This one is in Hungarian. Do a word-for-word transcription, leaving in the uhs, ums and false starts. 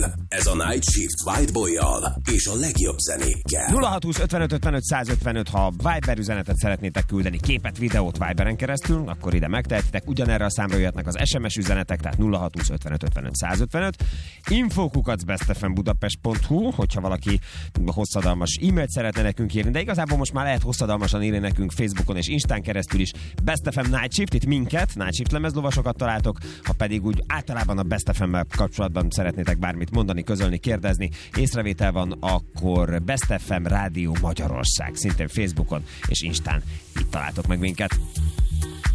Ez a Night Shift Whiteboy-jal és a legjobb zenékkel. nulla hat húsz ötvenöt ötvenöt százötvenöt, ha Viber üzenetet szeretnétek küldeni, képet, videót Viberen keresztül, akkor ide megtehetitek. Ugyanerre a számra jöhetnek az es em es üzenetek, tehát nulla hat húsz ötvenöt ötvenöt százötvenöt. info kukac bestfmbudapest pont hu, hogyha valaki hosszadalmas e-mailt szeretne nekünk írni, de igazából most már lehet hosszadalmasan írni nekünk Facebookon és Instán keresztül is. Best ef em Night Shift, itt minket, Night Shift lemezlovasokat találtok, ha pedig úgy általában a Best ef emmel kapcsolatban szeretnétek bármit mondani, közölni, kérdezni, észrevétel van, akkor Best ef em Rádió Magyarország, szintén Facebookon és Instán, itt találtok meg minket.